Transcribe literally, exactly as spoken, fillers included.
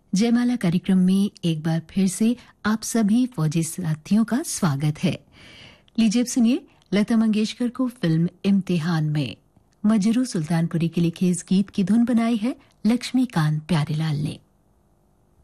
जयमाला कार्यक्रम में एक बार फिर से आप सभी फौजी साथियों का स्वागत है। लीजिए अब सुनिए लता मंगेशकर को फिल्म इम्तिहान में मजरू सुल्तानपुरी के लिखे इस गीत की धुन बनाई है लक्ष्मीकांत प्यारेलाल ने।